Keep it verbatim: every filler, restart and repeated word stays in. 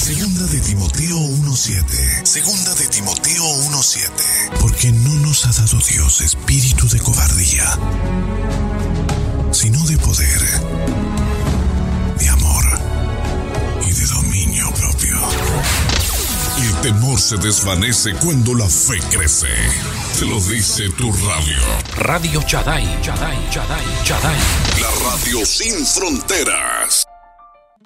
Segunda de Timoteo uno siete. Segunda de Timoteo uno siete. Porque no nos ha dado Dios espíritu de cobardía, sino de poder, de amor y de dominio propio. El temor se desvanece cuando la fe crece. Te lo dice tu radio. Radio Shaddai, Shaddai, Shaddai, Shaddai. La radio sin fronteras.